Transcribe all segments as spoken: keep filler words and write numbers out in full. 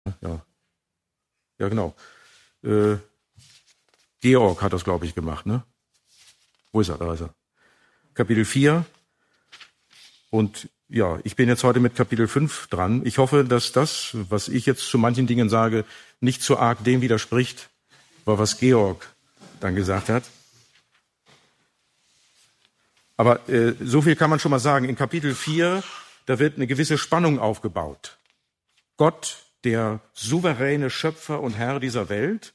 Ja, ja genau. Äh, Georg hat das, glaube ich, gemacht. Ne? Wo ist er? Da ist er. Kapitel vier. Und ja, ich bin jetzt heute mit Kapitel fünf dran. Ich hoffe, dass das, was ich jetzt zu manchen Dingen sage, nicht zu arg dem widerspricht, was Georg dann gesagt hat. Aber äh, so viel kann man schon mal sagen. In Kapitel vier, da wird eine gewisse Spannung aufgebaut. Gott, der souveräne Schöpfer und Herr dieser Welt.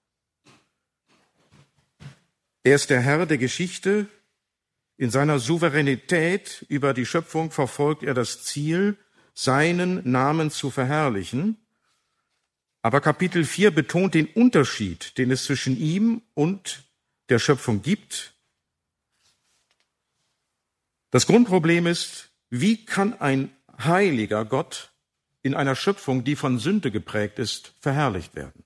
Er ist der Herr der Geschichte. In seiner Souveränität über die Schöpfung verfolgt er das Ziel, seinen Namen zu verherrlichen. Aber Kapitel vier betont den Unterschied, den es zwischen ihm und der Schöpfung gibt. Das Grundproblem ist, wie kann ein heiliger Gott in einer Schöpfung, die von Sünde geprägt ist, verherrlicht werden?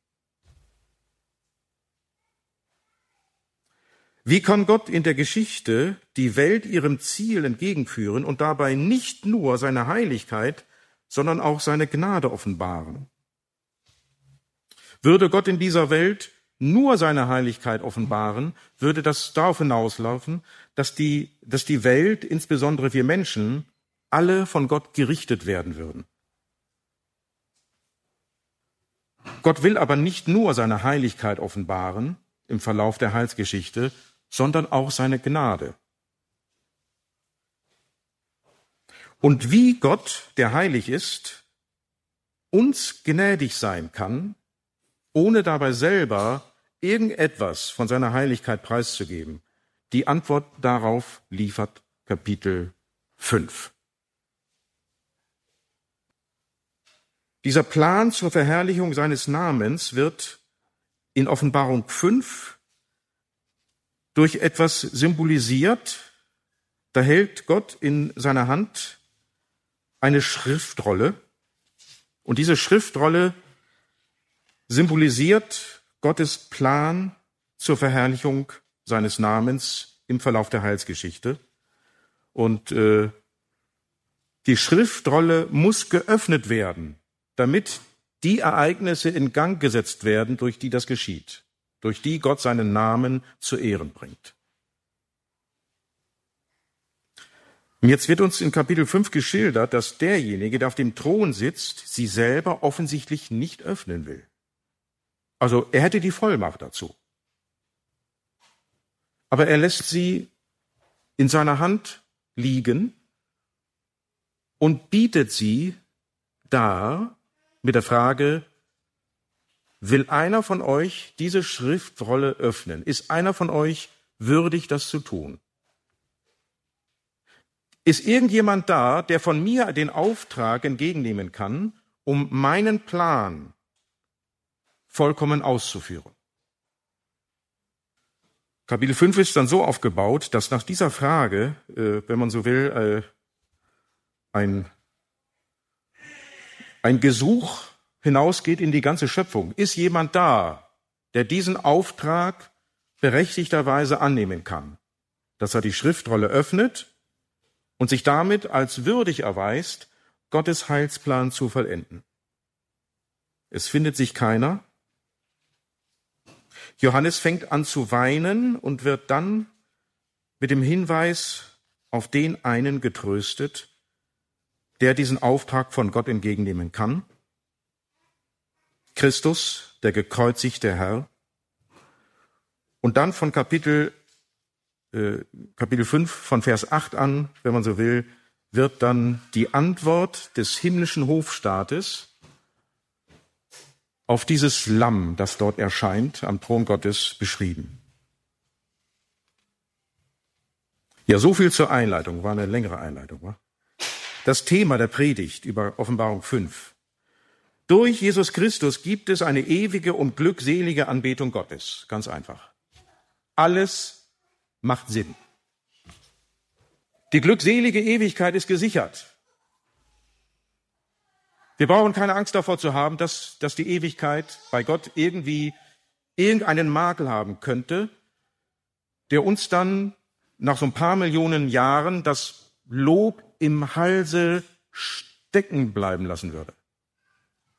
Wie kann Gott in der Geschichte die Welt ihrem Ziel entgegenführen und dabei nicht nur seine Heiligkeit, sondern auch seine Gnade offenbaren? Würde Gott in dieser Welt nur seine Heiligkeit offenbaren, würde das darauf hinauslaufen, dass die, dass die Welt, insbesondere wir Menschen, alle von Gott gerichtet werden würden. Gott will aber nicht nur seine Heiligkeit offenbaren im Verlauf der Heilsgeschichte, sondern auch seine Gnade. Und wie Gott, der heilig ist, uns gnädig sein kann, ohne dabei selber irgendetwas von seiner Heiligkeit preiszugeben, die Antwort darauf liefert Kapitel fünf. Dieser Plan zur Verherrlichung seines Namens wird in Offenbarung fünf durch etwas symbolisiert. Da hält Gott in seiner Hand eine Schriftrolle. Und diese Schriftrolle symbolisiert Gottes Plan zur Verherrlichung seines Namens im Verlauf der Heilsgeschichte. Und äh, die Schriftrolle muss geöffnet werden, damit die Ereignisse in Gang gesetzt werden, durch die das geschieht, durch die Gott seinen Namen zu Ehren bringt. Und jetzt wird uns in Kapitel fünf geschildert, dass derjenige, der auf dem Thron sitzt, sie selber offensichtlich nicht öffnen will. Also er hätte die Vollmacht dazu. Aber er lässt sie in seiner Hand liegen und bietet sie dar mit der Frage: Will einer von euch diese Schriftrolle öffnen? Ist einer von euch würdig, das zu tun? Ist irgendjemand da, der von mir den Auftrag entgegennehmen kann, um meinen Plan vollkommen auszuführen? Kapitel fünf ist dann so aufgebaut, dass nach dieser Frage, äh, wenn man so will, äh, ein, ein Gesuch hinausgeht in die ganze Schöpfung. Ist jemand da, der diesen Auftrag berechtigterweise annehmen kann, dass er die Schriftrolle öffnet und sich damit als würdig erweist, Gottes Heilsplan zu vollenden? Es findet sich keiner. Johannes fängt an zu weinen und wird dann mit dem Hinweis auf den einen getröstet, der diesen Auftrag von Gott entgegennehmen kann. Christus, der gekreuzigte Herr. Und dann von Kapitel, äh, Kapitel fünf, von Vers acht an, wenn man so will, wird dann die Antwort des himmlischen Hofstaates auf dieses Lamm, das dort erscheint, am Thron Gottes beschrieben. Ja, so viel zur Einleitung, war eine längere Einleitung. Wa? Das Thema der Predigt über Offenbarung fünf. Durch Jesus Christus gibt es eine ewige und glückselige Anbetung Gottes. Ganz einfach. Alles macht Sinn. Die glückselige Ewigkeit ist gesichert. Wir brauchen keine Angst davor zu haben, dass, dass die Ewigkeit bei Gott irgendwie irgendeinen Makel haben könnte, der uns dann nach so ein paar Millionen Jahren das Lob im Halse stecken bleiben lassen würde.